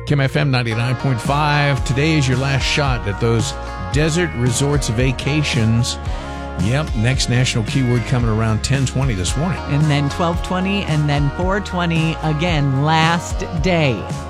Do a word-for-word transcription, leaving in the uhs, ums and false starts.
Kim F M ninety-nine point five. Today is your last shot at those desert resorts vacations. Yep, next national keyword coming around ten twenty this morning. And then twelve twenty and then four twenty again last day.